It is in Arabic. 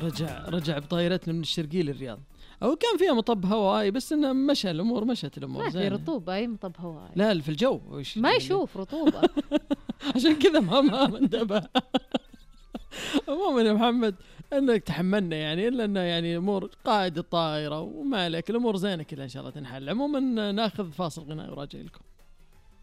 رجع بطائرتنا من الشرقية للرياض، أو كان فيها مطب هوائي بس إنه مشت الأمور ما في رطوبة أي مطب هوائي، لا في الجو ما يشوف رطوبة عشان كذا ما انتبه. عموما يا محمد انك تحملنا يعني، الا انه يعني امور قائد الطائرة وما عليك، الامور زينة كذا ان شاء الله تنحل. عموما ناخذ فاصل غنائي وراجع لكم.